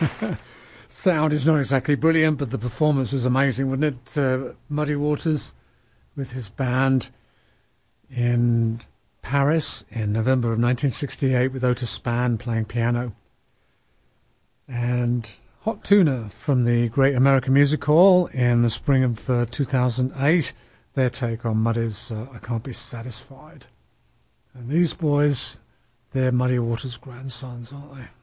Sound is not exactly brilliant, but the performance was amazing, wasn't it? Muddy Waters with his band in Paris in November of 1968 with Otis Spann playing piano. And Hot Tuna from the Great American Music Hall in the spring of 2008, their take on Muddy's I Can't Be Satisfied. And these boys, they're Muddy Waters' grandsons, aren't they?